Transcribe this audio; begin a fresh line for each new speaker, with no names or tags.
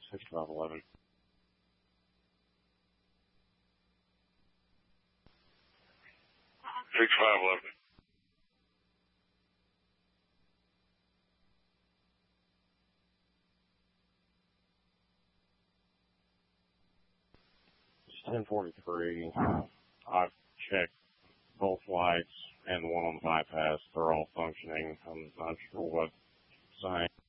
6511.
6511.
It's 1043. I've checked both lights and the one on the bypass. They're all functioning. I'm not sure what sign